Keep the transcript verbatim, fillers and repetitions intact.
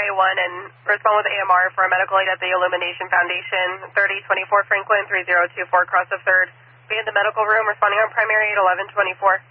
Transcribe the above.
A one and respond with A M R for a medical aid at the Illumination Foundation, thirty twenty-four Franklin, three zero two four, cross of third. Be in the medical room, responding on primary eight eleven twenty-four.